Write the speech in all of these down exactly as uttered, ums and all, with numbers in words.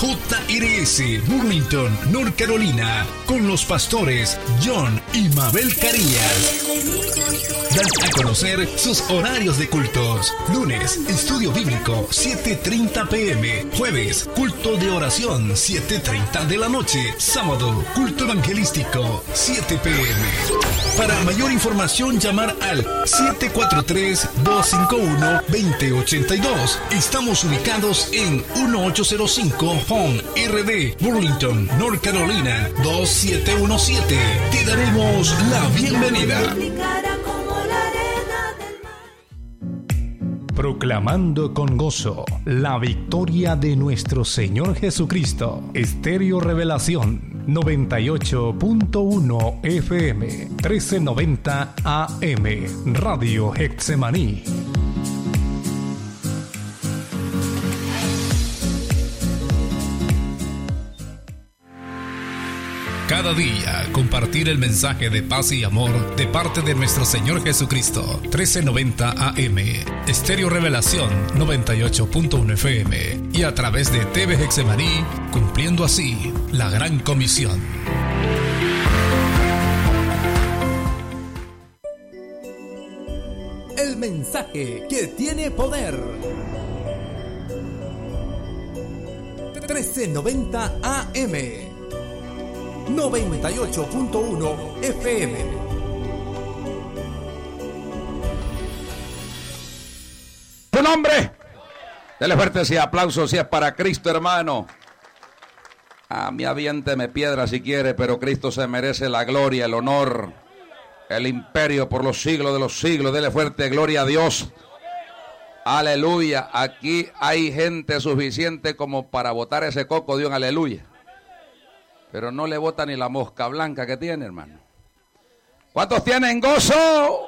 J R S Burlington, North Carolina, con los pastores John y Mabel Carías. Dan a conocer sus horarios de cultos. Lunes, estudio bíblico, siete treinta pm. Jueves, culto de oración, siete treinta de la noche. Sábado, culto evangelístico, siete pm. Para mayor información, llamar al siete cuatro tres, dos cinco uno, dos cero ocho dos. Estamos ubicados en dieciocho cero cinco Home R D, Burlington, North Carolina, dos siete uno siete. Te daremos la bienvenida. Proclamando con gozo la victoria de nuestro Señor Jesucristo. Estéreo Revelación noventa y ocho punto uno F M, trece noventa A M, Radio Getsemaní. Cada día compartir el mensaje de paz y amor de parte de nuestro Señor Jesucristo. trece noventa A M, Estéreo Revelación noventa y ocho punto uno F M y a través de T V Getsemaní, cumpliendo así la gran comisión. El mensaje que tiene poder. trece noventa A M, noventa y ocho punto uno F M. ¡Tu nombre! Dele fuerte ese aplauso si es para Cristo, hermano. A mí aviénteme piedra si quiere, pero Cristo se merece la gloria, el honor, el imperio por los siglos de los siglos. Dele fuerte gloria a Dios. Aleluya. Aquí hay gente suficiente como para botar ese coco de un aleluya. Pero no le bota ni la mosca blanca que tiene, hermano. ¿Cuántos tienen gozo?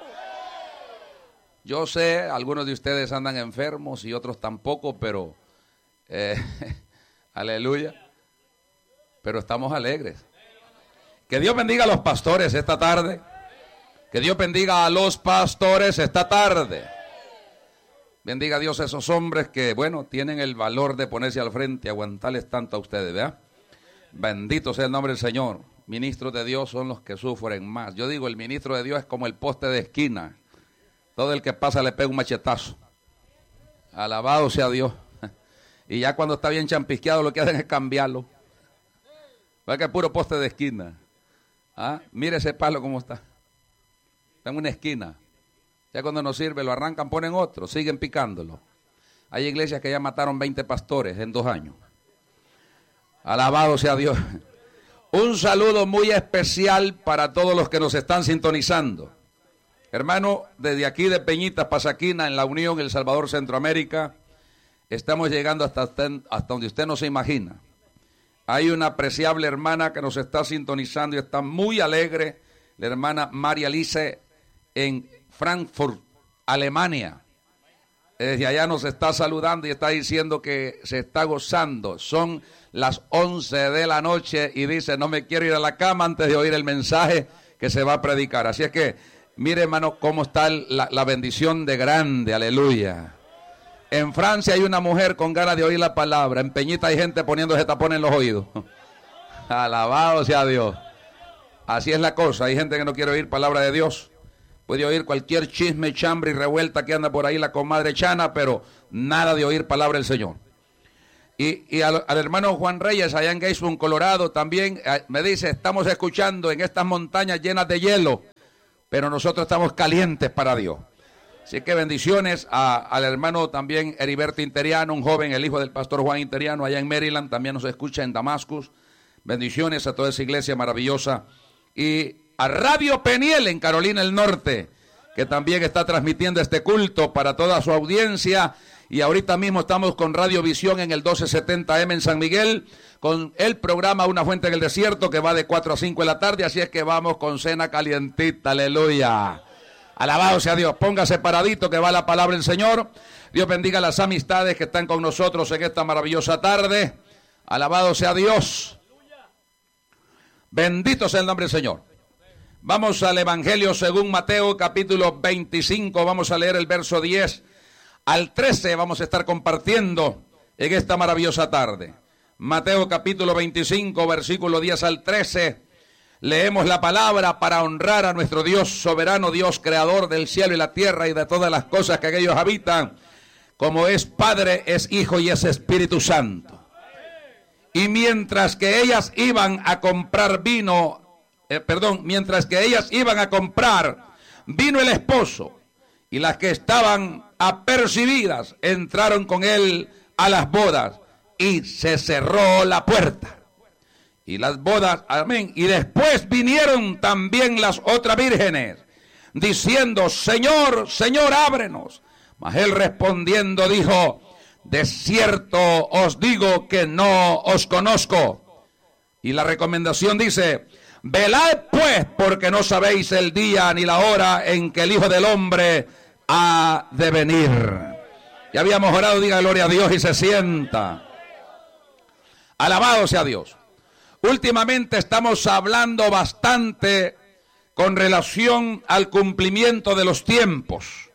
Yo sé, algunos de ustedes andan enfermos y otros tampoco, pero eh, aleluya. Pero estamos alegres. Que Dios bendiga a los pastores esta tarde. Que Dios bendiga a los pastores esta tarde. Bendiga a Dios a esos hombres que, bueno, tienen el valor de ponerse al frente y aguantarles tanto a ustedes, ¿verdad? Bendito sea el nombre del Señor. Ministros de Dios son los que sufren más. Yo digo, el ministro de Dios es como el poste de esquina. Todo el que pasa le pega un machetazo. Alabado sea Dios. Y ya cuando está bien champisqueado lo que hacen es cambiarlo. ¿Ve que es puro poste de esquina? ¿Ah? Mire ese palo cómo está. Está en una esquina. Ya cuando no sirve lo arrancan, ponen otro, siguen picándolo. Hay iglesias que ya mataron veinte pastores en dos años. Alabado sea Dios. Un saludo muy especial para todos los que nos están sintonizando. Hermano, desde aquí de Peñitas, Pasaquina, en La Unión, El Salvador, Centroamérica, estamos llegando hasta, hasta donde usted no se imagina. Hay una apreciable hermana que nos está sintonizando y está muy alegre, la hermana María Lice en Frankfurt, Alemania. Desde allá nos está saludando y está diciendo que se está gozando. Son las once de la noche y dice, no me quiero ir a la cama antes de oír el mensaje que se va a predicar. Así es que, mire hermano, cómo está la, la bendición de grande, aleluya. En Francia hay una mujer con ganas de oír la palabra. En Peñita hay gente poniéndose tapón en los oídos. Alabado sea Dios. Así es la cosa, hay gente que no quiere oír palabra de Dios. Puede oír cualquier chisme, chambre y revuelta que anda por ahí la comadre Chana, pero nada de oír palabra del Señor. Y, y al, al hermano Juan Reyes, allá en Gatesville, Colorado, también eh, me dice, estamos escuchando en estas montañas llenas de hielo, pero nosotros estamos calientes para Dios. Así que bendiciones a, al hermano también Heriberto Interiano, un joven, el hijo del pastor Juan Interiano, allá en Maryland, también nos escucha en Damascus. Bendiciones a toda esa iglesia maravillosa. Y a Radio Peniel en Carolina del Norte, que también está transmitiendo este culto para toda su audiencia. Y ahorita mismo estamos con Radio Visión en el doce setenta eme en San Miguel, con el programa Una Fuente en el Desierto, que va de cuatro a cinco de la tarde, así es que vamos con cena calientita, aleluya. Alabado sea Dios, póngase paradito que va la palabra del Señor. Dios bendiga las amistades que están con nosotros en esta maravillosa tarde. Alabado sea Dios. Bendito sea el nombre del Señor. Vamos al Evangelio según Mateo, capítulo veinticinco. Vamos a leer el verso diez al trece. Vamos a estar compartiendo en esta maravillosa tarde. Mateo capítulo veinticinco, versículo diez al trece. Leemos la palabra para honrar a nuestro Dios soberano, Dios creador del cielo y la tierra y de todas las cosas que en ellos habitan. Como es Padre, es Hijo y es Espíritu Santo. Y mientras que ellas iban a comprar vino, eh, perdón, mientras que ellas iban a comprar, vino el esposo, y las que estaban apercibidas entraron con él a las bodas, y se cerró la puerta. Y las bodas, amén, y después vinieron también las otras vírgenes, diciendo: Señor, Señor, ábrenos. Mas él respondiendo dijo: de cierto os digo que no os conozco. Y la recomendación dice: velad pues, porque no sabéis el día ni la hora en que el Hijo del Hombre ha de venir. Ya habíamos orado, diga gloria a Dios y se sienta. Alabado sea Dios. Últimamente estamos hablando bastante con relación al cumplimiento de los tiempos.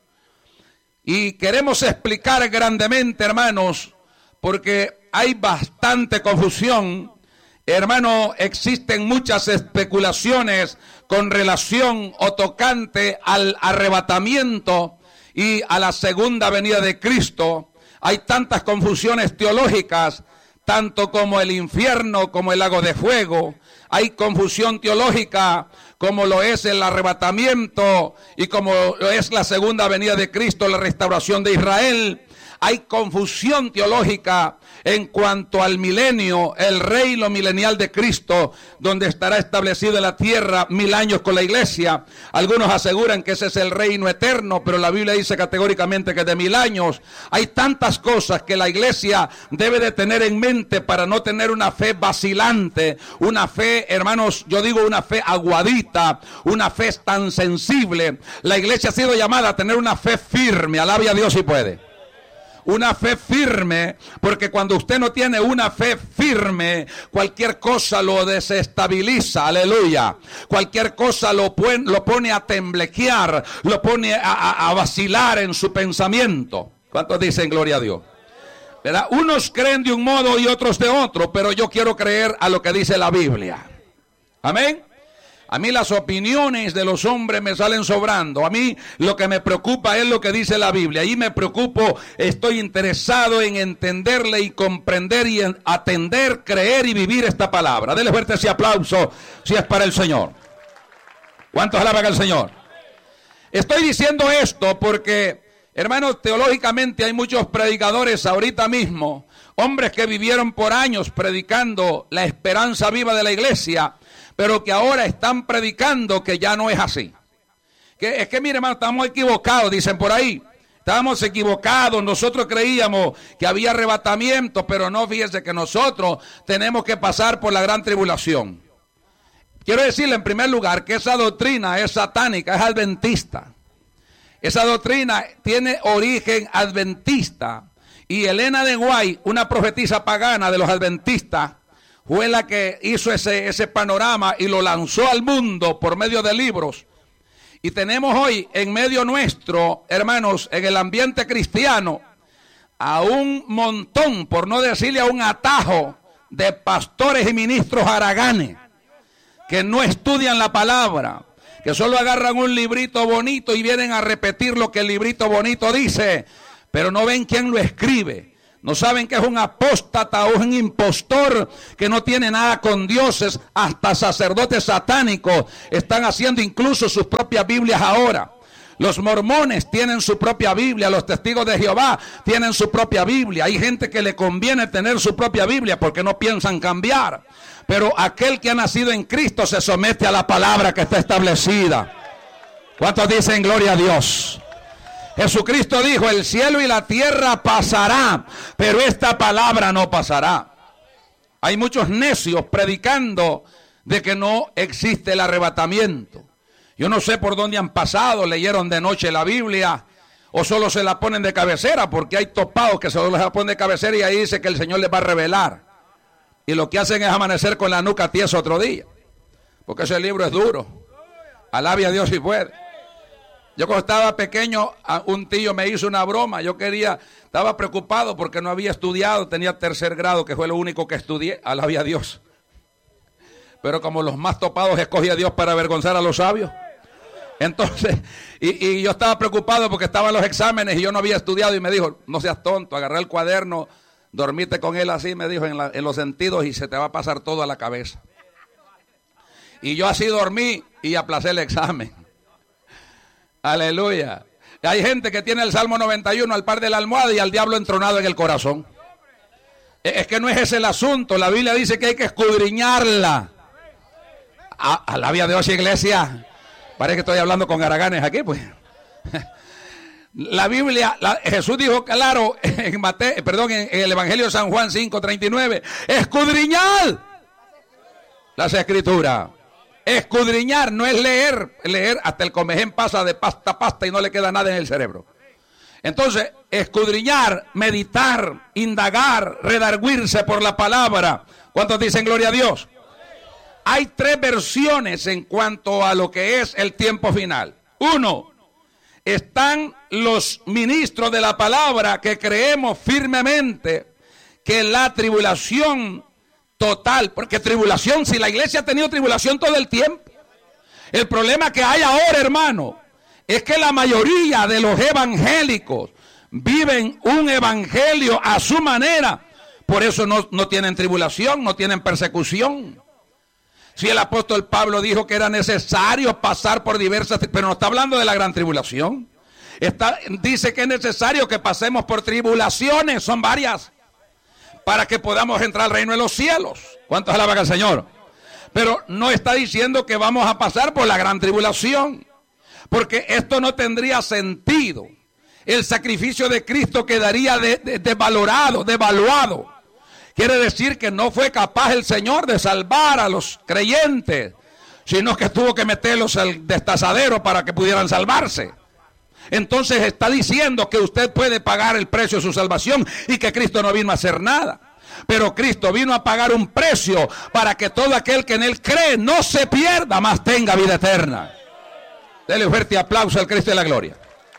Y queremos explicar grandemente, hermanos, porque hay bastante confusión. Hermano, existen muchas especulaciones con relación o tocante al arrebatamiento y a la segunda venida de Cristo. Hay tantas confusiones teológicas, tanto como el infierno, como el lago de fuego. Hay confusión teológica, como lo es el arrebatamiento y como lo es la segunda venida de Cristo, la restauración de Israel. Hay confusión teológica en cuanto al milenio, el reino milenial de Cristo, donde estará establecido en la tierra mil años con la iglesia. Algunos aseguran que ese es el reino eterno, pero la Biblia dice categóricamente que es de mil años. Hay tantas cosas que la iglesia debe de tener en mente para no tener una fe vacilante, una fe, hermanos, yo digo una fe aguadita, una fe tan sensible. La iglesia ha sido llamada a tener una fe firme, alabe a Dios si puede. Una fe firme, porque cuando usted no tiene una fe firme, cualquier cosa lo desestabiliza, aleluya. Cualquier cosa lo, pone, lo pone a temblequear, lo pone a, a, a vacilar en su pensamiento. ¿Cuántos dicen gloria a Dios? ¿Verdad? Unos creen de un modo y otros de otro, pero yo quiero creer a lo que dice la Biblia. Amén. A mí las opiniones de los hombres me salen sobrando. A mí lo que me preocupa es lo que dice la Biblia. Ahí me preocupo, estoy interesado en entenderle y comprender y en atender, creer y vivir esta palabra. Dele fuerte ese aplauso si es para el Señor. ¿Cuántos alaban al Señor? Estoy diciendo esto porque, hermanos, teológicamente hay muchos predicadores ahorita mismo, hombres que vivieron por años predicando la esperanza viva de la iglesia, pero que ahora están predicando que ya no es así. Que es que, mire, hermano, estamos equivocados, dicen por ahí. Estábamos equivocados, nosotros creíamos que había arrebatamiento, pero no, fíjense que nosotros tenemos que pasar por la gran tribulación. Quiero decirle en primer lugar que esa doctrina es satánica, es adventista. Esa doctrina tiene origen adventista. Y Elena de White, una profetisa pagana de los adventistas, fue la que hizo ese, ese panorama y lo lanzó al mundo por medio de libros. Y tenemos hoy en medio nuestro, hermanos, en el ambiente cristiano, a un montón, por no decirle a un atajo, de pastores y ministros haraganes, que no estudian la palabra, que solo agarran un librito bonito y vienen a repetir lo que el librito bonito dice, pero no ven quién lo escribe. No saben que es un apóstata o un impostor que no tiene nada con dioses. Hasta sacerdotes satánicos están haciendo incluso sus propias Biblias ahora. Los mormones tienen su propia Biblia, los testigos de Jehová tienen su propia Biblia. Hay gente que le conviene tener su propia Biblia porque no piensan cambiar. Pero aquel que ha nacido en Cristo se somete a la palabra que está establecida. ¿Cuántos dicen gloria a Dios? Jesucristo dijo: el cielo y la tierra pasará, pero esta palabra no pasará. Hay muchos necios predicando de que no existe el arrebatamiento. Yo no sé por dónde han pasado, leyeron de noche la Biblia o solo se la ponen de cabecera, porque hay topados que solo la ponen de cabecera y ahí dice que el Señor les va a revelar. Y lo que hacen es amanecer con la nuca tiesa otro día, porque ese libro es duro. Alabe a Dios si puede. Yo cuando estaba pequeño, un tío me hizo una broma. Yo quería, estaba preocupado porque no había estudiado, tenía tercer grado, que fue lo único que estudié, alabé a Dios. Pero como los más topados escogí a Dios para avergonzar a los sabios. Entonces, y, y yo estaba preocupado porque estaban los exámenes y yo no había estudiado y me dijo, no seas tonto, agarré el cuaderno, dormite con él así, me dijo, en, la, en los sentidos y se te va a pasar todo a la cabeza. Y yo así dormí y aplacé el examen. Aleluya. Hay gente que tiene el Salmo noventa y uno al par de la almohada y al diablo entronado en el corazón. Es que no es ese el asunto. La Biblia dice que hay que escudriñarla. A, a la vía de Dios, iglesia. Parece que estoy hablando con haraganes aquí, pues. La Biblia, la, Jesús dijo claro en Mateo, perdón, en, en el Evangelio de San Juan cinco treinta y nueve. Escudriñad las Escrituras. Escudriñar no es leer, leer hasta el comején pasa de pasta a pasta y no le queda nada en el cerebro. Entonces, escudriñar, meditar, indagar, redarguirse por la palabra. ¿Cuántos dicen gloria a Dios? Hay tres versiones en cuanto a lo que es el tiempo final. Uno, están los ministros de la palabra que creemos firmemente que la tribulación total, porque tribulación, si la iglesia ha tenido tribulación todo el tiempo. El problema que hay ahora, hermano, es que la mayoría de los evangélicos viven un evangelio a su manera. Por eso no, no tienen tribulación, no tienen persecución. Si el apóstol Pablo dijo que era necesario pasar por diversas, pero no está hablando de la gran tribulación. Está, dice que es necesario que pasemos por tribulaciones, son varias, para que podamos entrar al reino de los cielos. ¿Cuántos alaban al Señor? Pero no está diciendo que vamos a pasar por la gran tribulación, porque esto no tendría sentido. El sacrificio de Cristo quedaría de, de, devalorado, devaluado. Quiere decir que no fue capaz el Señor de salvar a los creyentes, sino que tuvo que meterlos al destazadero para que pudieran salvarse. Entonces está diciendo que usted puede pagar el precio de su salvación y que Cristo no vino a hacer nada. Pero Cristo vino a pagar un precio para que todo aquel que en Él cree no se pierda, mas tenga vida eterna. Dele un fuerte aplauso al Cristo de la gloria.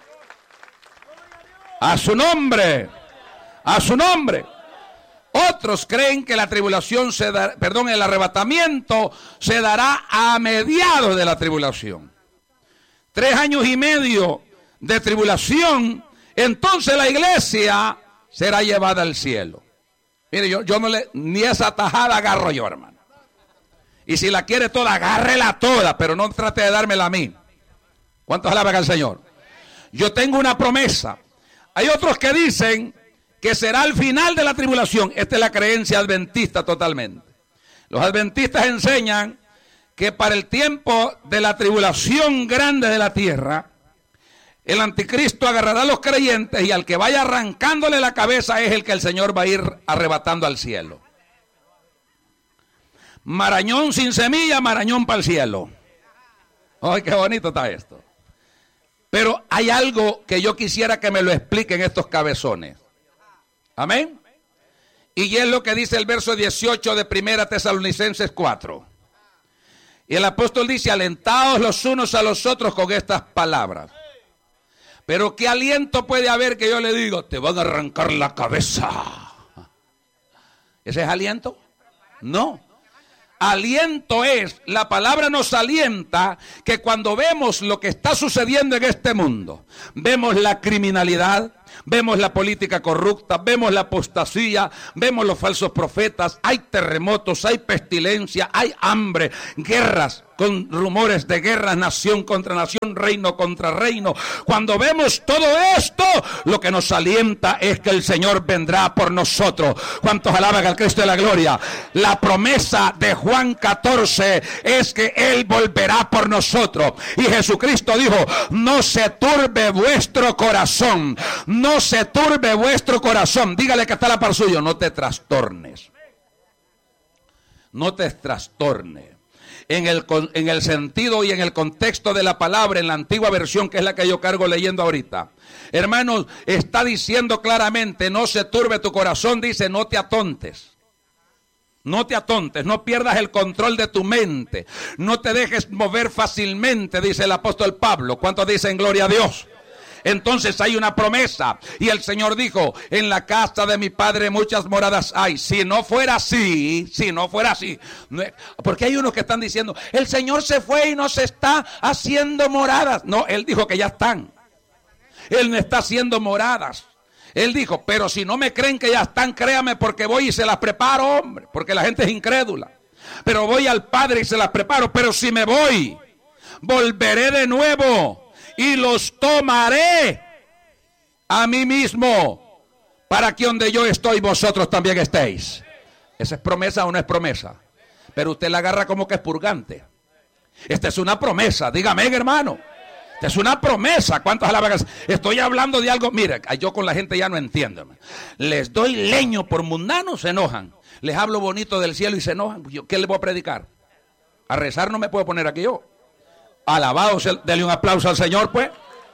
A su nombre, a su nombre. Otros creen que la tribulación se da, perdón, el arrebatamiento se dará a mediados de la tribulación. Tres años y medio de tribulación, entonces la iglesia será llevada al cielo. Mire, yo, yo no le, ni esa tajada agarro yo, hermano. Y si la quiere toda, agárrela toda, pero no trate de dármela a mí. ¿Cuántos alaban al Señor? Yo tengo una promesa. Hay otros que dicen que será al final de la tribulación. Esta es la creencia adventista totalmente. Los adventistas enseñan que para el tiempo de la tribulación grande de la tierra, el anticristo agarrará a los creyentes y al que vaya arrancándole la cabeza es el que el Señor va a ir arrebatando al cielo. Marañón sin semilla, marañón para el cielo. ¡Ay, qué bonito está esto! Pero hay algo que yo quisiera que me lo expliquen estos cabezones. Amén. Y es lo que dice el verso dieciocho de Primera Tesalonicenses cuatro. Y el apóstol dice, alentaos los unos a los otros con estas palabras. Pero ¿qué aliento puede haber que yo le digo? Te van a arrancar la cabeza. ¿Ese es aliento? No. Aliento es, la palabra nos alienta que cuando vemos lo que está sucediendo en este mundo, vemos la criminalidad, vemos la política corrupta, vemos la apostasía, vemos los falsos profetas, hay terremotos, hay pestilencia, hay hambre, guerras, con rumores de guerras, nación contra nación, reino contra reino. Cuando vemos todo esto, lo que nos alienta es que el Señor vendrá por nosotros. ¿Cuántos alaban al Cristo de la gloria? La promesa de Juan catorce es que Él volverá por nosotros. Y Jesucristo dijo, no se turbe vuestro corazón, no se turbe vuestro corazón. Dígale que está a la par suyo, no te trastornes. No te trastornes. En el, en el sentido y en el contexto de la palabra, en la antigua versión, que es la que yo cargo leyendo ahorita. Hermanos, está diciendo claramente, no se turbe tu corazón, dice, no te atontes. No te atontes, no pierdas el control de tu mente. No te dejes mover fácilmente, dice el apóstol Pablo. ¿Cuántos dicen gloria a Dios? Entonces hay una promesa. Y el Señor dijo, en la casa de mi Padre muchas moradas hay. Si no fuera así, si no fuera así. Porque hay unos que están diciendo, el Señor se fue y no se está haciendo moradas. No, Él dijo que ya están. Él no está haciendo moradas. Él dijo, pero si no me creen que ya están, créame porque voy y se las preparo, hombre. Porque la gente es incrédula. Pero voy al Padre y se las preparo. Pero si me voy, volveré de nuevo y los tomaré a mí mismo, para que donde yo estoy vosotros también estéis. ¿Esa es promesa o no es promesa? Pero usted la agarra como que es purgante. Esta es una promesa, dígame, hermano. Esta es una promesa. ¿Cuántas alabanzas? Estoy hablando de algo. Mire, yo con la gente ya no entiendo. Les doy leño por mundanos, se enojan. Les hablo bonito del cielo y se enojan. ¿Qué les voy a predicar? A rezar no me puedo poner aquí yo. Alabado sea, dele un aplauso al Señor, pues.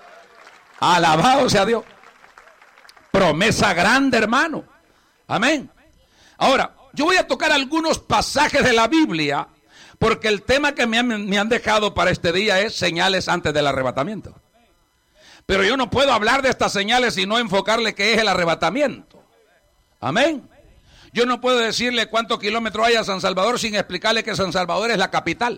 Alabado sea Dios. Promesa grande, hermano. Amén. Ahora, yo voy a tocar algunos pasajes de la Biblia, porque el tema que me han, me han dejado para este día es señales antes del arrebatamiento. Pero yo no puedo hablar de estas señales y no enfocarle qué es el arrebatamiento. Amén. Yo no puedo decirle cuántos kilómetros hay a San Salvador sin explicarle que San Salvador es la capital.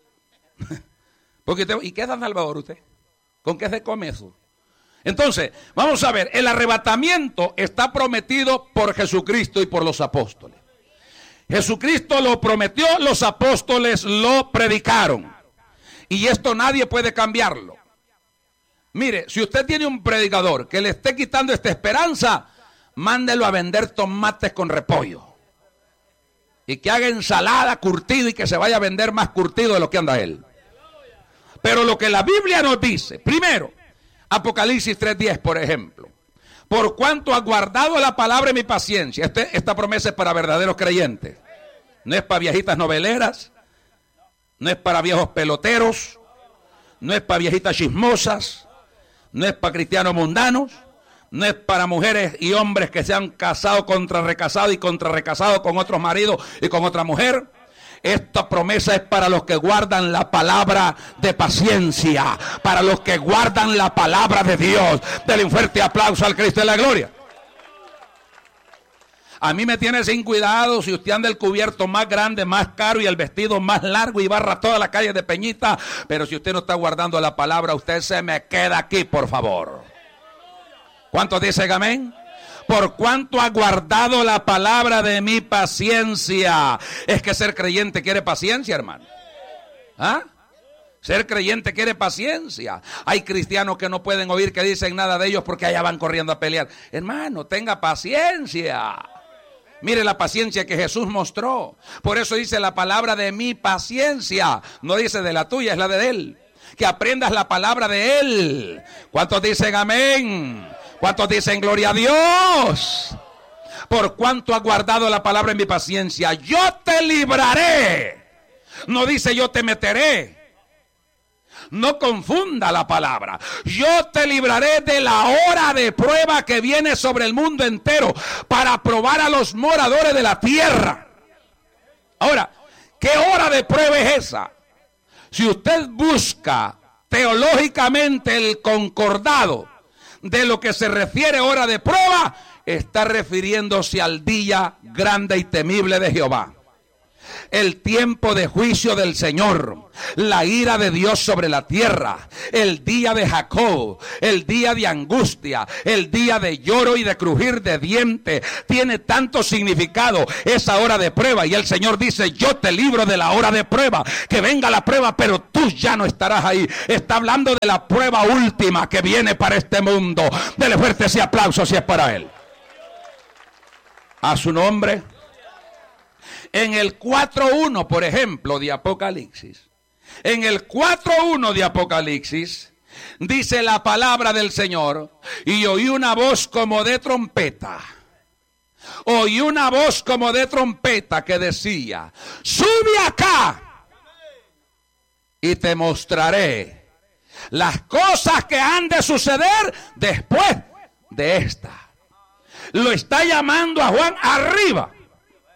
Porque usted, ¿y qué es San Salvador usted? ¿Con qué se come eso? Entonces, vamos a ver, el arrebatamiento está prometido por Jesucristo y por los apóstoles. Jesucristo lo prometió, los apóstoles lo predicaron. Y esto nadie puede cambiarlo. Mire, si usted tiene un predicador que le esté quitando esta esperanza, mándelo a vender tomates con repollo. Y que haga ensalada curtido y que se vaya a vender más curtido de lo que anda él. Pero lo que la Biblia nos dice, primero, Apocalipsis tres diez, por ejemplo. Por cuanto has guardado la palabra en mi paciencia. Este, esta promesa es para verdaderos creyentes. No es para viejitas noveleras. No es para viejos peloteros. No es para viejitas chismosas. No es para cristianos mundanos. No es para mujeres y hombres que se han casado contra recasado y contra recasado con otros maridos y con otra mujer. Esta promesa es para los que guardan la palabra de paciencia, para los que guardan la palabra de Dios. Denle un fuerte aplauso al Cristo de la gloria. A mí me tiene sin cuidado si usted anda el cubierto más grande, más caro y el vestido más largo y barra toda la calle de Peñita, pero si usted no está guardando la palabra, usted se me queda aquí, por favor. ¿Cuántos dicen amén? Por cuanto ha guardado la palabra de mi paciencia. Es que ser creyente quiere paciencia, hermano. ¿Ah? Ser creyente quiere paciencia. Hay cristianos que no pueden oír que dicen nada de ellos porque allá van corriendo a pelear. Hermano, tenga paciencia. Mire la paciencia que Jesús mostró. Por eso dice la palabra de mi paciencia. No dice de la tuya, es la de Él. Que aprendas la palabra de Él. ¿Cuántos dicen amén? ¿Cuántos dicen gloria a Dios? Por cuanto has guardado la palabra en mi paciencia, yo te libraré. No dice yo te meteré. No confunda la palabra. Yo te libraré de la hora de prueba que viene sobre el mundo entero para probar a los moradores de la tierra. Ahora, ¿qué hora de prueba es esa? Si usted busca teológicamente el concordado de lo que se refiere hora de prueba, está refiriéndose al día grande y temible de Jehová. El tiempo de juicio del Señor, la ira de Dios sobre la tierra, el día de Jacob, el día de angustia, el día de lloro y de crujir de dientes. Tiene tanto significado esa hora de prueba, y el Señor dice: yo te libro de la hora de prueba, que venga la prueba pero tú ya no estarás ahí. Está hablando de la prueba última que viene para este mundo. Dele fuerte ese aplauso si es para Él. A su nombre. En el cuatro uno, por ejemplo, de Apocalipsis. En el cuatro uno de Apocalipsis dice la palabra del Señor: y oí una voz como de trompeta. Oí una voz como de trompeta que decía: sube acá y te mostraré las cosas que han de suceder después de esta. Lo está llamando a Juan arriba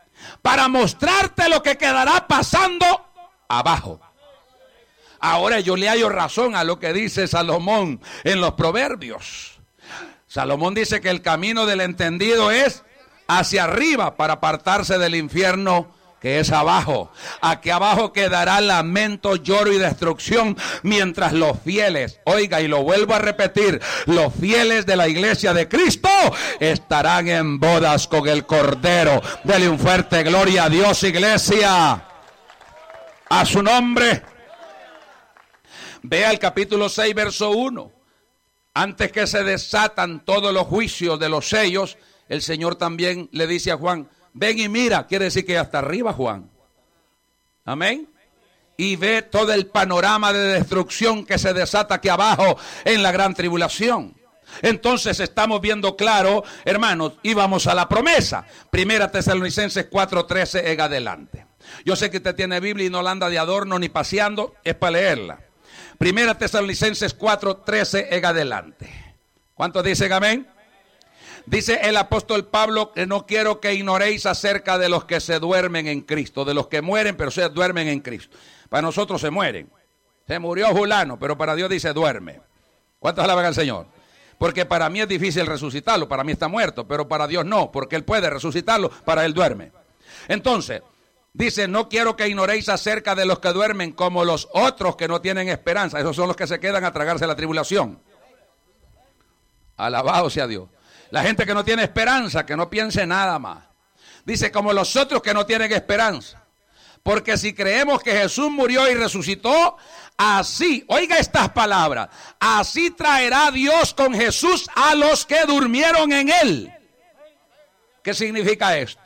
para mostrarte lo que quedará pasando abajo. Ahora yo le hallo razón a lo que dice Salomón en los Proverbios. Salomón dice que el camino del entendido es hacia arriba para apartarse del infierno que es abajo. Aquí abajo quedará lamento, lloro y destrucción, mientras los fieles, oiga, y lo vuelvo a repetir, los fieles de la iglesia de Cristo estarán en bodas con el Cordero. Dele un fuerte gloria a Dios, iglesia, a su nombre. Vea el capítulo seis, verso uno. Antes que se desatan todos los juicios de los sellos, el Señor también le dice a Juan, ven y mira. Quiere decir que hasta arriba, Juan. Amén. Y ve todo el panorama de destrucción que se desata aquí abajo en la gran tribulación. Entonces estamos viendo claro, hermanos, y vamos a la promesa. Primera Tesalonicenses cuatro trece en adelante. Yo sé que usted tiene Biblia y no la anda de adorno ni paseando, es para leerla. Primera Tesalonicenses cuatro trece en adelante. ¿Cuántos dicen amén? Dice el apóstol Pablo que no quiero que ignoréis acerca de los que se duermen en Cristo, de los que mueren pero se duermen en Cristo. Para nosotros se mueren. Se murió fulano, pero para Dios dice duerme. ¿Cuántos alaban al Señor? Porque para mí es difícil resucitarlo, para mí está muerto, pero para Dios no, porque Él puede resucitarlo, para Él duerme. Entonces, dice, no quiero que ignoréis acerca de los que duermen como los otros que no tienen esperanza. Esos son los que se quedan a tragarse la tribulación. Alabado sea Dios. La gente que no tiene esperanza, que no piense nada más. Dice, como los otros que no tienen esperanza. Porque si creemos que Jesús murió y resucitó, así, oiga estas palabras, así traerá Dios con Jesús a los que durmieron en Él. ¿Qué significa esto?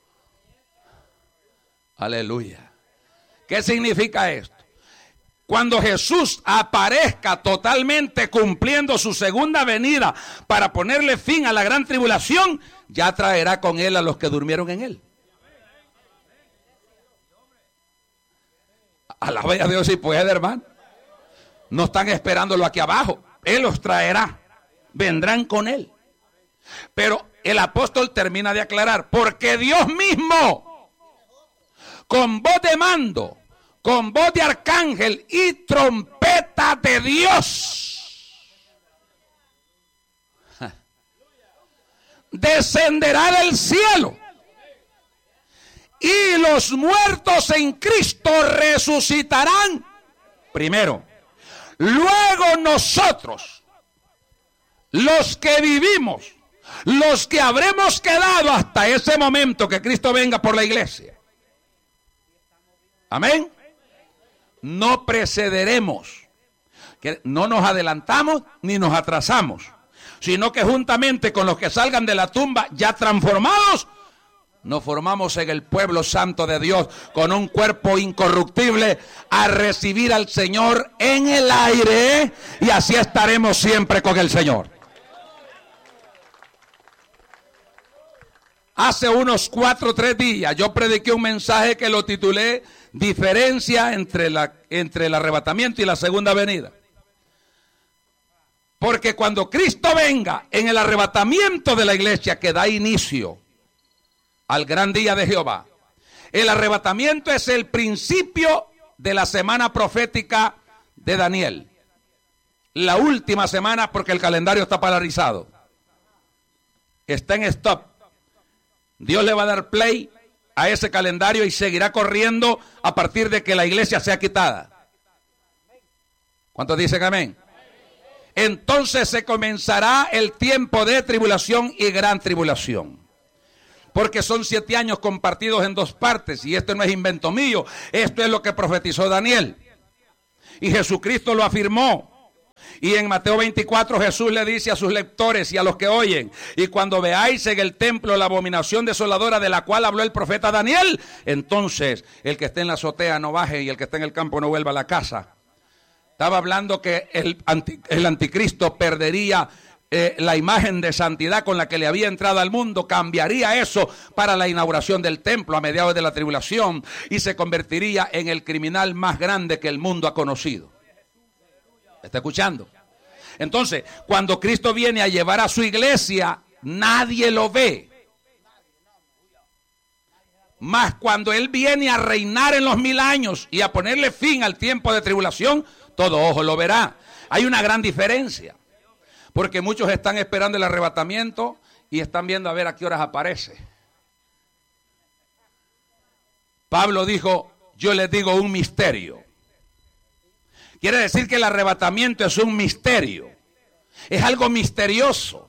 Aleluya. ¿Qué significa esto? Cuando Jesús aparezca totalmente cumpliendo su segunda venida para ponerle fin a la gran tribulación, ya traerá con Él a los que durmieron en Él. Alaba a Dios si puede, hermano. No están esperándolo aquí abajo. Él los traerá. Vendrán con Él. Pero el apóstol termina de aclarar, porque Dios mismo, con voz de mando, con voz de arcángel y trompeta de Dios, descenderá del cielo, y los muertos en Cristo resucitarán primero. Luego nosotros, los que vivimos, los que habremos quedado hasta ese momento que Cristo venga por la iglesia, amén, no precederemos, que no nos adelantamos ni nos atrasamos, sino que juntamente con los que salgan de la tumba ya transformados, nos formamos en el pueblo santo de Dios con un cuerpo incorruptible a recibir al Señor en el aire, y así estaremos siempre con el Señor. Hace unos cuatro o tres días yo prediqué un mensaje que lo titulé Diferencia entre, la, entre el arrebatamiento y la segunda venida. Porque cuando Cristo venga en el arrebatamiento de la iglesia que da inicio al gran día de Jehová, el arrebatamiento es el principio de la semana profética de Daniel. La última semana, porque el calendario está paralizado. Está en stop. Dios le va a dar play a ese calendario y seguirá corriendo a partir de que la iglesia sea quitada. ¿Cuántos dicen amén? Entonces se comenzará el tiempo de tribulación y gran tribulación. Porque son siete años compartidos en dos partes, y esto no es invento mío, esto es lo que profetizó Daniel. Y Jesucristo lo afirmó. Y en Mateo veinticuatro Jesús le dice a sus lectores y a los que oyen: y cuando veáis en el templo la abominación desoladora de la cual habló el profeta Daniel, entonces el que esté en la azotea no baje y el que esté en el campo no vuelva a la casa. Estaba hablando que el, anti, el anticristo perdería eh, la imagen de santidad con la que le había entrado al mundo, cambiaría eso para la inauguración del templo a mediados de la tribulación y se convertiría en el criminal más grande que el mundo ha conocido. ¿Está escuchando? Entonces, cuando Cristo viene a llevar a su iglesia, nadie lo ve. Mas cuando Él viene a reinar en los mil años y a ponerle fin al tiempo de tribulación, todo ojo lo verá. Hay una gran diferencia, porque muchos están esperando el arrebatamiento y están viendo a ver a qué horas aparece. Pablo dijo, yo les digo un misterio. Quiere decir que el arrebatamiento es un misterio. Es algo misterioso.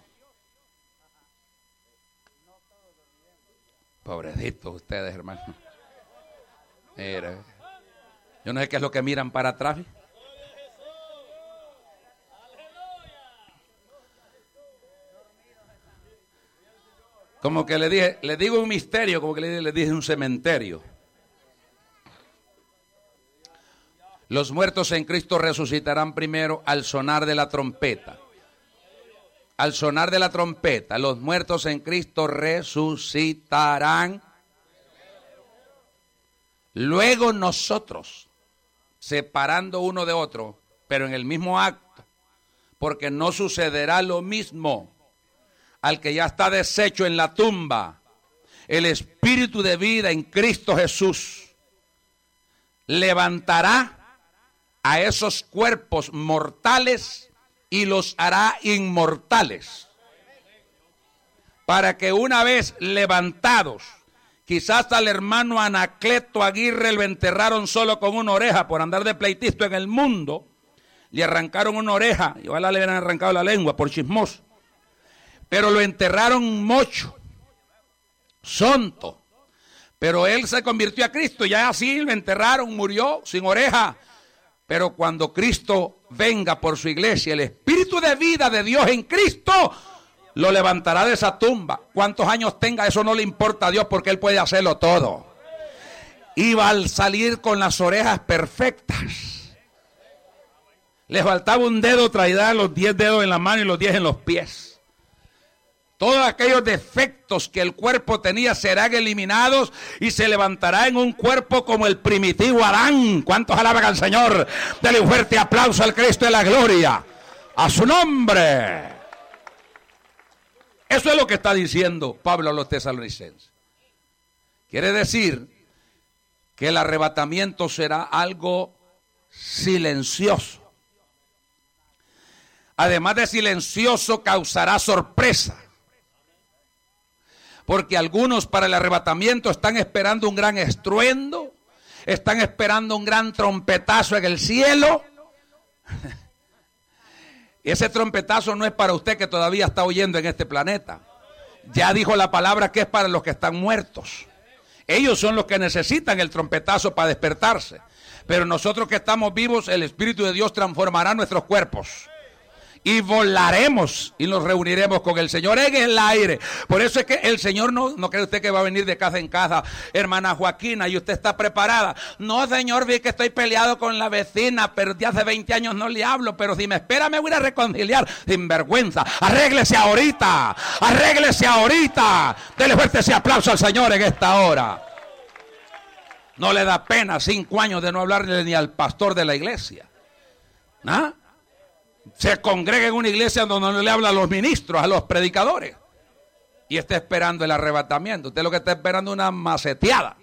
Pobrecitos ustedes, hermano. Mira, yo no sé qué es lo que miran para atrás. Como que le dije, le digo un misterio, como que le, le dije un cementerio. Los muertos en Cristo resucitarán primero al sonar de la trompeta. Al sonar de la trompeta, los muertos en Cristo resucitarán. Luego nosotros, separando uno de otro, pero en el mismo acto, porque no sucederá lo mismo al que ya está deshecho en la tumba. El espíritu de vida en Cristo Jesús levantará a esos cuerpos mortales y los hará inmortales, para que una vez levantados, quizás al hermano Anacleto Aguirre lo enterraron solo con una oreja por andar de pleitisto en el mundo, le arrancaron una oreja, y ojalá le hubieran arrancado la lengua por chismoso, pero lo enterraron mocho, sonto, pero él se convirtió a Cristo, ya así lo enterraron, murió sin oreja. Pero cuando Cristo venga por su iglesia, el espíritu de vida de Dios en Cristo lo levantará de esa tumba. Cuántos años tenga, eso no le importa a Dios, porque Él puede hacerlo todo. Y va a salir con las orejas perfectas. Le faltaba un dedo, traerá los diez dedos en la mano y los diez en los pies. Todos aquellos defectos que el cuerpo tenía serán eliminados y se levantará en un cuerpo como el primitivo Adán. ¿Cuántos alaban al Señor? Dale un fuerte aplauso al Cristo de la gloria. A su nombre. Eso es lo que está diciendo Pablo a los tesalonicenses. Quiere decir que el arrebatamiento será algo silencioso. Además de silencioso, causará sorpresa. Porque algunos para el arrebatamiento están esperando un gran estruendo, están esperando un gran trompetazo en el cielo. Y ese trompetazo no es para usted que todavía está oyendo en este planeta. Ya dijo la palabra que es para los que están muertos. Ellos son los que necesitan el trompetazo para despertarse. Pero nosotros que estamos vivos, el Espíritu de Dios transformará nuestros cuerpos. Y volaremos y nos reuniremos con el Señor en el aire. Por eso es que el Señor no, no cree usted que va a venir de casa en casa, hermana Joaquina, y usted está preparada. No, Señor, vi que estoy peleado con la vecina, pero de hace veinte años no le hablo, pero si me espera me voy a reconciliar. Sin vergüenza, arréglese ahorita, arréglese ahorita. Dele fuerte ese aplauso al Señor en esta hora. No le da pena cinco años de no hablarle ni al pastor de la iglesia. ¿Ah? Se congrega en una iglesia donde no le habla a los ministros, a los predicadores, y está esperando el arrebatamiento. Usted lo que está esperando es una maceteada.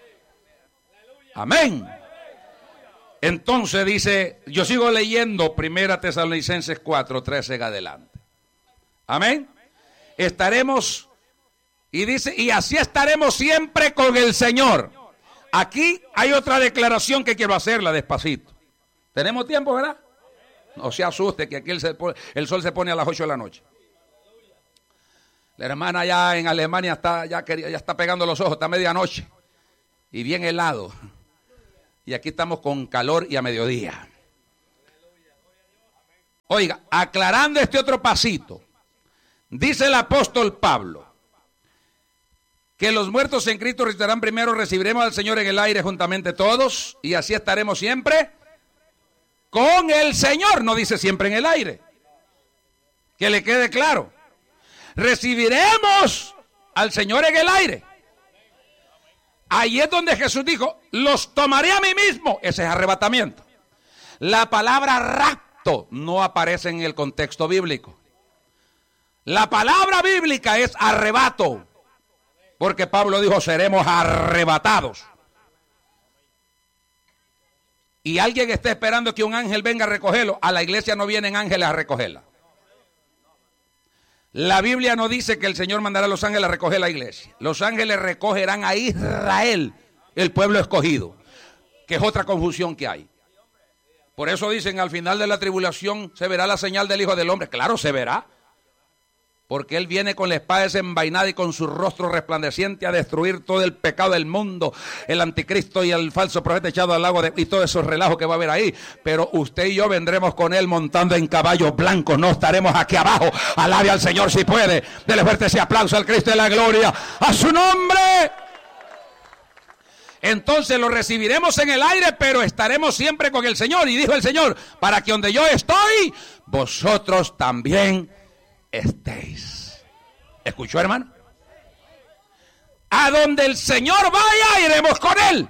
Amén. Entonces dice, yo sigo leyendo Primera Tesalonicenses cuatro, trece en adelante. Amén. Estaremos, y dice, y así estaremos siempre con el Señor. Aquí hay otra declaración que quiero hacerla despacito. ¿Tenemos tiempo, verdad? No se asuste que aquí el, el sol se pone a las ocho de la noche. La hermana allá en Alemania está, ya, quería, ya está pegando los ojos, está a medianoche y bien helado. Y aquí estamos con calor y a mediodía. Oiga, aclarando este otro pasito, dice el apóstol Pablo que los muertos en Cristo resucitarán primero, recibiremos al Señor en el aire juntamente todos, y así estaremos siempre con el Señor. No dice siempre en el aire. Que le quede claro. Recibiremos al Señor en el aire. Ahí es donde Jesús dijo, los tomaré a mí mismo. Ese es arrebatamiento. La palabra rapto no aparece en el contexto bíblico. La palabra bíblica es arrebato. Porque Pablo dijo, seremos arrebatados. Y alguien está esperando que un ángel venga a recogerlo. A la iglesia no vienen ángeles a recogerla. La Biblia no dice que el Señor mandará a los ángeles a recoger la iglesia. Los ángeles recogerán a Israel, el pueblo escogido, que es otra confusión que hay. Por eso dicen, al final de la tribulación se verá la señal del Hijo del Hombre. Claro, se verá. Porque Él viene con la espada desenvainada y con su rostro resplandeciente a destruir todo el pecado del mundo, el anticristo y el falso profeta echado al lago de, y todos esos relajos que va a haber ahí. Pero usted y yo vendremos con Él montando en caballos blancos, no estaremos aquí abajo. Alabe al Señor si puede. Dele fuerte ese aplauso al Cristo de la gloria, a su nombre. Entonces lo recibiremos en el aire, pero estaremos siempre con el Señor. Y dijo el Señor, para que donde yo estoy, vosotros también estéis. ¿Escuchó, hermano? A donde el Señor vaya, iremos con Él.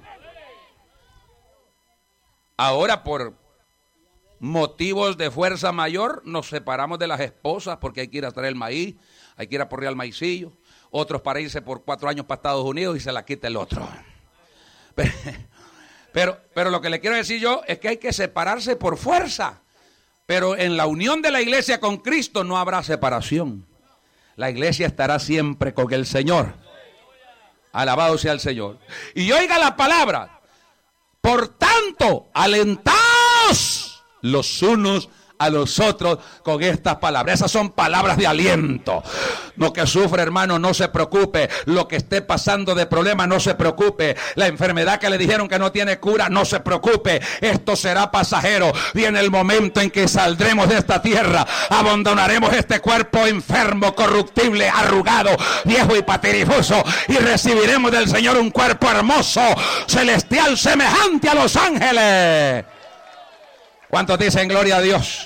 Ahora, por motivos de fuerza mayor, nos separamos de las esposas porque hay que ir a traer el maíz, hay que ir a porrear el maicillo. Otros para irse por cuatro años para Estados Unidos y se la quita el otro. Pero, pero, pero lo que le quiero decir yo es que hay que separarse por fuerza. Pero en la unión de la iglesia con Cristo no habrá separación. La iglesia estará siempre con el Señor. Alabado sea el Señor. Y oiga la palabra. Por tanto, alentaos los unos a los otros con estas palabras. Esas son palabras de aliento. Lo que sufre, hermano, no se preocupe. Lo que esté pasando de problema, no se preocupe. La enfermedad que le dijeron que no tiene cura, no se preocupe. Esto será pasajero. Viene el momento en que saldremos de esta tierra. Abandonaremos este cuerpo enfermo, corruptible, arrugado, viejo y patirifoso, y recibiremos del Señor un cuerpo hermoso, celestial, semejante a los ángeles. ¿Cuántos dicen gloria a Dios?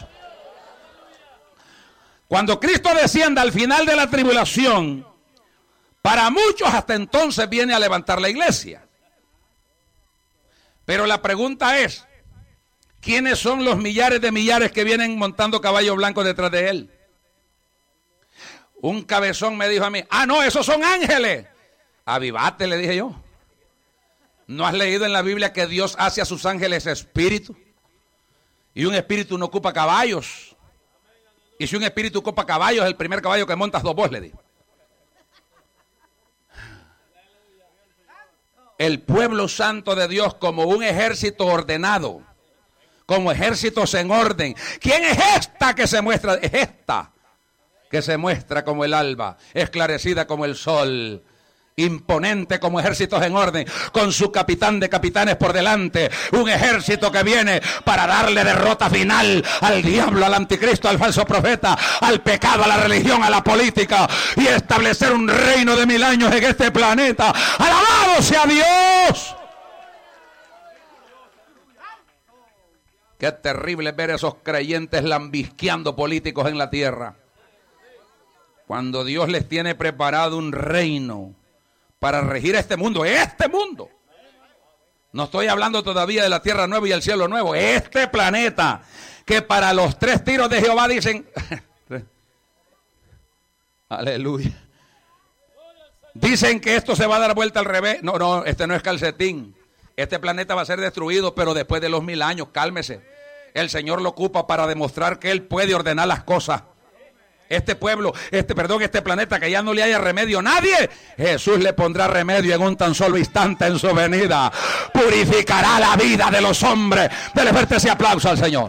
Cuando Cristo descienda al final de la tribulación, para muchos hasta entonces viene a levantar la iglesia. Pero la pregunta es, ¿quiénes son los millares de millares que vienen montando caballos blancos detrás de Él? Un cabezón me dijo a mí, ah, no, esos son ángeles. Avivate, le dije yo. ¿No has leído en la Biblia que Dios hace a sus ángeles espíritu? Y un espíritu no ocupa caballos. Y si un espíritu ocupa caballos, el primer caballo que montas dos vos, le digo. El pueblo santo de Dios como un ejército ordenado, como ejércitos en orden. ¿Quién es esta que se muestra? Es esta que se muestra como el alba, esclarecida como el sol, imponente como ejércitos en orden, con su capitán de capitanes por delante, un ejército que viene para darle derrota final al diablo, al anticristo, al falso profeta, al pecado, a la religión, a la política, y establecer un reino de mil años en este planeta. ¡Alabado sea Dios! Qué terrible ver esos creyentes lambisqueando políticos en la tierra, cuando Dios les tiene preparado un reino para regir este mundo, este mundo. No estoy hablando todavía de la tierra nueva y el cielo nuevo, este planeta, que para los tres tiros de Jehová dicen, aleluya, dicen que esto se va a dar vuelta al revés. No, no, este no es calcetín. Este planeta va a ser destruido, pero después de los mil años, cálmese. El Señor lo ocupa para demostrar que Él puede ordenar las cosas. Este pueblo, este, perdón, este planeta que ya no le haya remedio a nadie, Jesús le pondrá remedio en un tan solo instante en su venida. Purificará la vida de los hombres. Dele fuerte ese aplauso al Señor.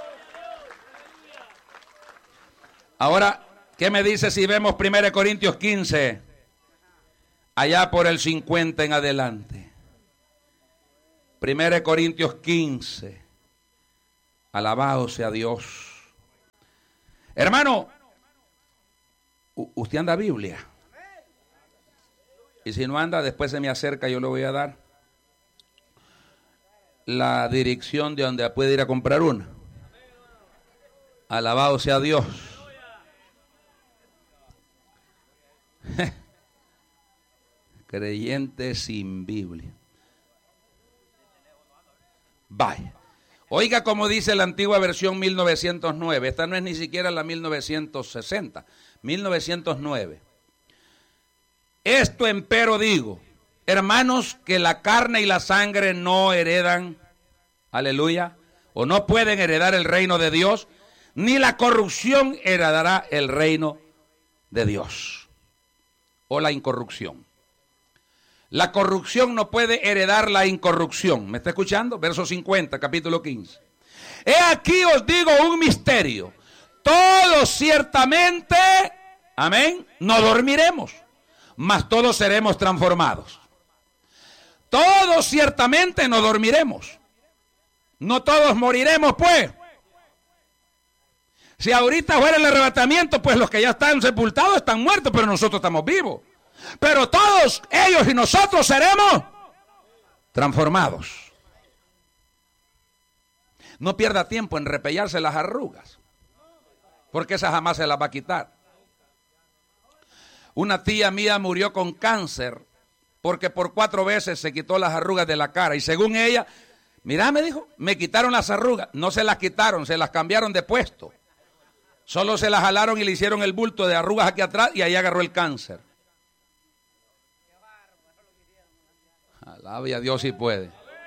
Ahora, ¿qué me dice si vemos primera Corintios quince? Allá por el cincuenta en adelante. primera Corintios quince. Alabado sea Dios. Hermano, usted anda Biblia. Y si no anda, después se me acerca, yo le voy a dar la dirección de donde puede ir a comprar una. Alabado sea Dios. Creyente sin Biblia. Vaya. Oiga como dice la antigua versión mil novecientos nueve. Esta no es ni siquiera la mil novecientos sesenta. mil novecientos nueve. Esto empero digo, hermanos, que la carne y la sangre no heredan, aleluya, o no pueden heredar el reino de Dios, ni la corrupción heredará el reino de Dios, o la incorrupción. La corrupción no puede heredar la incorrupción. ¿Me está escuchando? Verso cincuenta, capítulo quince. He aquí os digo un misterio. Todos ciertamente, amén, no dormiremos, mas todos seremos transformados. Todos ciertamente no dormiremos. No todos moriremos, pues. Si ahorita fuera el arrebatamiento, pues los que ya están sepultados están muertos, pero nosotros estamos vivos. Pero todos ellos y nosotros seremos transformados. No pierda tiempo en repellarse las arrugas, porque esa jamás se las va a quitar. Una tía mía murió con cáncer porque por cuatro veces se quitó las arrugas de la cara. Y según ella, mira, me dijo, me quitaron las arrugas. No se las quitaron, se las cambiaron de puesto. Solo se las jalaron y le hicieron el bulto de arrugas aquí atrás y ahí agarró el cáncer. Alabe a Dios si puede.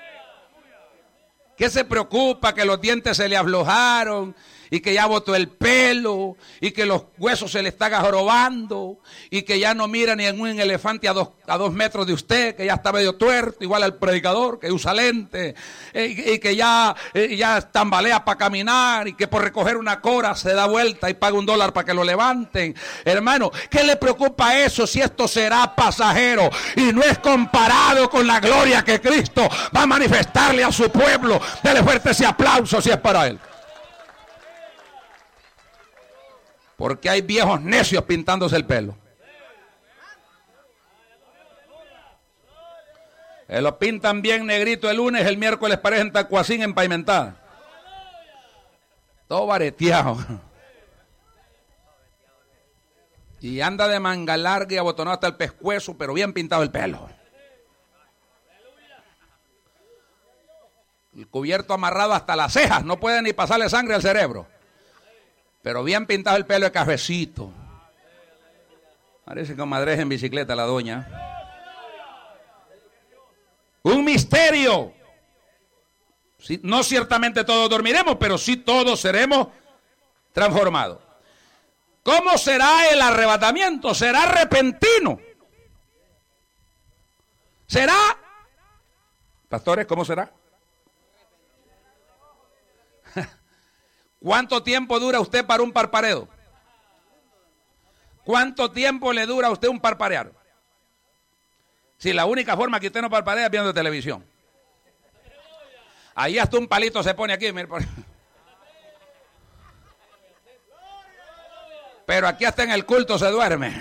¿Qué se preocupa que los dientes se le aflojaron y que ya botó el pelo y que los huesos se le están jorobando y que ya no mira ni en un elefante a dos, a dos metros de usted, que ya está medio tuerto, igual al predicador que usa lente y, y que ya, y ya tambalea para caminar y que por recoger una cora se da vuelta y paga un dólar para que lo levanten? Hermano, ¿qué le preocupa eso si esto será pasajero y no es comparado con la gloria que Cristo va a manifestarle a su pueblo? Dele fuerte ese aplauso si es para él. Porque hay viejos necios pintándose el pelo. Eh, lo pintan bien negrito el lunes, el miércoles parecen tacuacín empavimentada. Todo vareteado. Y anda de manga larga y abotonado hasta el pescuezo, pero bien pintado el pelo. El cubierto amarrado hasta las cejas, no puede ni pasarle sangre al cerebro. Pero bien pintado el pelo de cafecito. Parece que comadreja en bicicleta la doña. Un misterio. Sí, no ciertamente todos dormiremos, pero sí todos seremos transformados. ¿Cómo será el arrebatamiento? ¿Será repentino? ¿Será? Pastores, ¿cómo será? ¿Cuánto tiempo dura usted para un parpadeo? ¿Cuánto tiempo le dura a usted un parpadear? Si la única forma que usted no parpadea es viendo televisión. Ahí hasta un palito se pone aquí. Pero aquí hasta en el culto se duerme.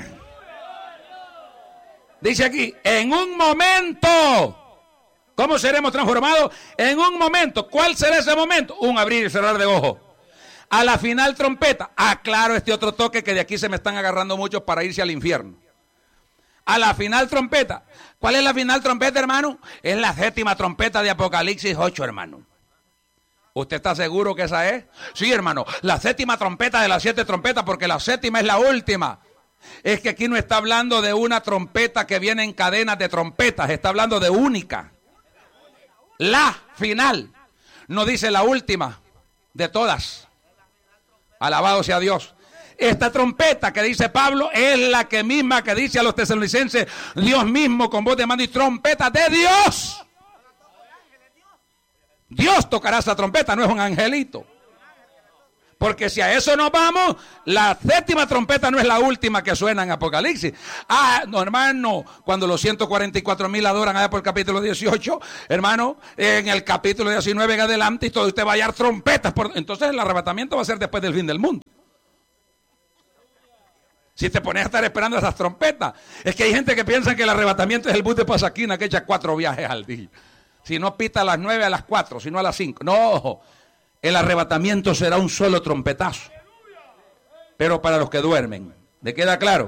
Dice aquí, en un momento. ¿Cómo seremos transformados? En un momento. ¿Cuál será ese momento? Un abrir y cerrar de ojos. A la final trompeta. Ah, claro, este otro toque que de aquí se me están agarrando muchos para irse al infierno. A la final trompeta. ¿Cuál es la final trompeta, hermano? Es la séptima trompeta de Apocalipsis ocho, hermano. ¿Usted está seguro que esa es? Sí, hermano, la séptima trompeta de las siete trompetas, porque la séptima es la última. Es que aquí no está hablando de una trompeta que viene en cadenas de trompetas, está hablando de única. La final. No dice la última de todas. Alabado sea Dios. Esta trompeta que dice Pablo es la que misma que dice a los tesalonicenses, Dios mismo con voz de mando y trompeta de Dios. Dios tocará esa trompeta, no es un angelito. Porque si a eso nos vamos, la séptima trompeta no es la última que suena en Apocalipsis. Ah, no, hermano, cuando los ciento cuarenta y cuatro mil adoran allá por el capítulo dieciocho, hermano, en el capítulo diecinueve en adelante, y todo usted va a hallar trompetas. Por, entonces el arrebatamiento va a ser después del fin del mundo. Si te pones a estar esperando esas trompetas, es que hay gente que piensa que el arrebatamiento es el bus de Pasaquina que echa cuatro viajes al día. Si no pita a las nueve, a las cuatro, si no a las cinco. No, el arrebatamiento será un solo trompetazo. Pero para los que duermen. ¿Le queda claro?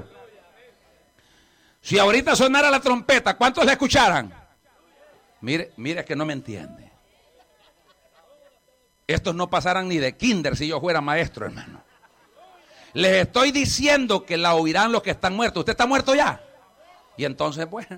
Si ahorita sonara la trompeta, ¿cuántos la escucharan? Mire, mire que no me entiende. Estos no pasarán ni de kinder si yo fuera maestro, hermano. Les estoy diciendo que la oirán los que están muertos. ¿Usted está muerto ya? Y entonces, pues,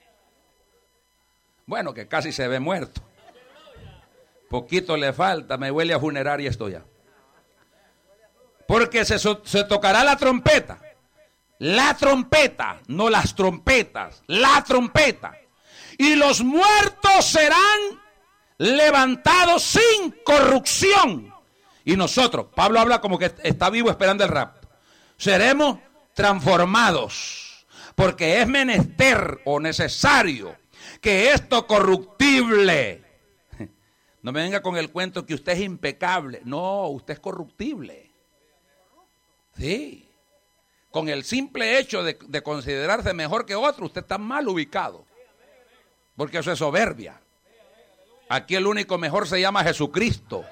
bueno, que casi se ve muerto. Poquito le falta, me huele a funeraria esto ya. Porque se, se tocará la trompeta. La trompeta, no las trompetas, la trompeta. Y los muertos serán levantados sin corrupción. Y nosotros, Pablo habla como que está vivo esperando el rapto. Seremos transformados. Porque es menester o necesario que esto corruptible. No me venga con el cuento que usted es impecable. No, usted es corruptible. Sí. Con el simple hecho de, de considerarse mejor que otro, usted está mal ubicado. Porque eso es soberbia. Aquí el único mejor se llama Jesucristo.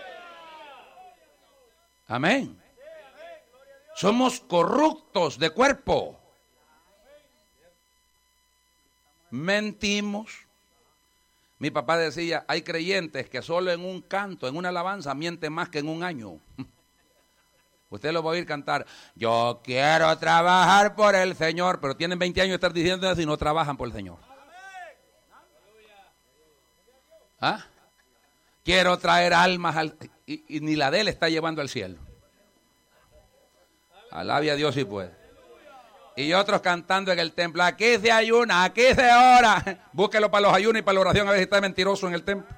Amén. Somos corruptos de cuerpo. Mentimos. Mi papá decía, hay creyentes que solo en un canto, en una alabanza, mienten más que en un año. Usted lo va a oír cantar, yo quiero trabajar por el Señor, pero tienen veinte años de estar diciendo eso y no trabajan por el Señor. ¿Ah? Quiero traer almas al, y, y ni la de él está llevando al cielo. Alabe a Dios si puede. Y otros cantando en el templo, aquí se ayuna, aquí se ora. Búsquelo para los ayunos y para la oración a ver si está mentiroso en el templo.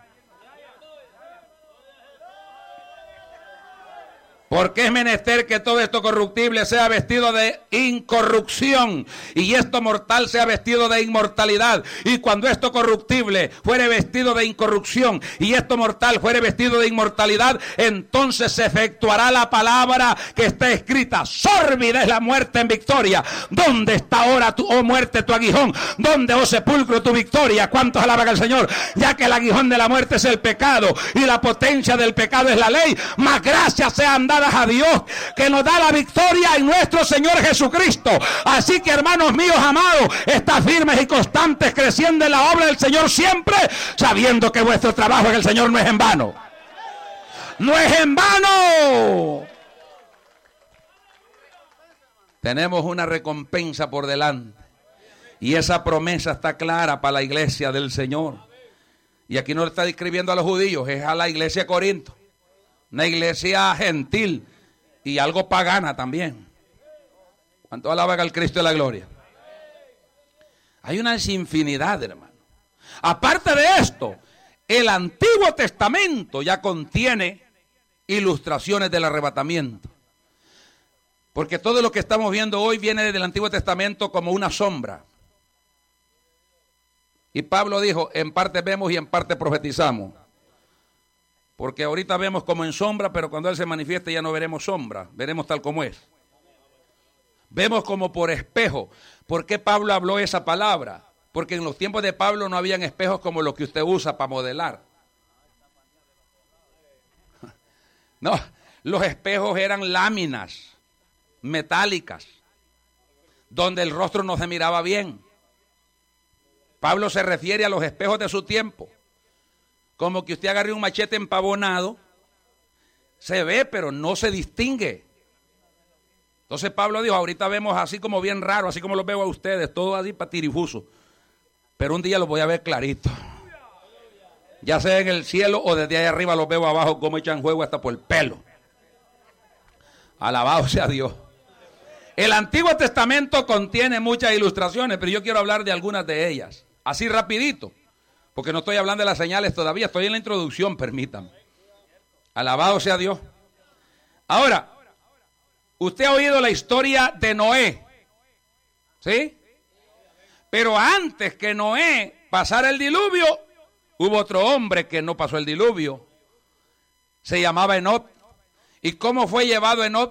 Porque es menester que todo esto corruptible sea vestido de incorrupción y esto mortal sea vestido de inmortalidad. Y cuando esto corruptible fuere vestido de incorrupción y esto mortal fuere vestido de inmortalidad, entonces se efectuará la palabra que está escrita. Sórbida es la muerte en victoria. ¿Dónde está ahora, tu, oh muerte, tu aguijón? ¿Dónde, oh sepulcro, tu victoria? ¿Cuántos alaban al Señor? Ya que el aguijón de la muerte es el pecado y la potencia del pecado es la ley, más gracias sean dadas a Dios que nos da la victoria en nuestro Señor Jesucristo. Así que, hermanos míos amados, estad firmes y constantes creciendo en la obra del Señor siempre, sabiendo que vuestro trabajo en el Señor no es en vano. No es en vano. Tenemos una recompensa por delante y esa promesa está clara para la iglesia del Señor. Y aquí no le está describiendo a los judíos, es a la iglesia de Corinto. Una iglesia gentil y algo pagana también. ¿Cuánto alaban al Cristo de la gloria? Hay una infinidad, hermano. Aparte de esto, el Antiguo Testamento ya contiene ilustraciones del arrebatamiento. Porque todo lo que estamos viendo hoy viene del Antiguo Testamento como una sombra. Y Pablo dijo, en parte vemos y en parte profetizamos. Porque ahorita vemos como en sombra, pero cuando Él se manifieste ya no veremos sombra, veremos tal como es. Vemos como por espejo. ¿Por qué Pablo habló esa palabra? Porque en los tiempos de Pablo no habían espejos como los que usted usa para modelar. No, los espejos eran láminas metálicas, donde el rostro no se miraba bien. Pablo se refiere a los espejos de su tiempo. Como que usted agarre un machete empavonado, se ve pero no se distingue. Entonces Pablo dijo, ahorita vemos así como bien raro, así como los veo a ustedes, todo así patirifuso. Pero un día los voy a ver clarito. Ya sea en el cielo o desde ahí arriba los veo abajo como echan juego hasta por el pelo. Alabado sea Dios. El Antiguo Testamento contiene muchas ilustraciones, pero yo quiero hablar de algunas de ellas. Así rapidito. Porque no estoy hablando de las señales todavía, estoy en la introducción, permítanme. Alabado sea Dios. Ahora, usted ha oído la historia de Noé, ¿sí? Pero antes que Noé pasara el diluvio, hubo otro hombre que no pasó el diluvio. Se llamaba Enoc. ¿Y cómo fue llevado Enoc?